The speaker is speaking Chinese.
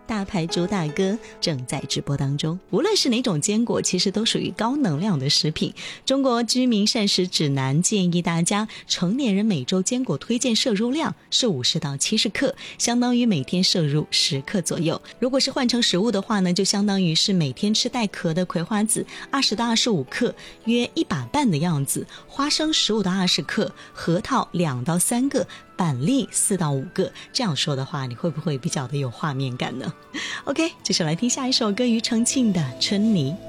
大牌主打歌正在直播当中。无论是哪种坚果，其实都属于高能量的食品。中国居民膳食指南建议大家，成年人每周坚果推荐摄入量是50到70克，相当于每天摄入10克左右。如果是换成食物的话呢，就相当于是每天吃带壳的葵花籽20到25克，约1把半的样子，花生15到20克，核桃2到3个，板栗4到5个。这样说的话，你会不会比较的有画面感呢？ OK， 接下来听下一首歌，庾澄庆的《春泥》。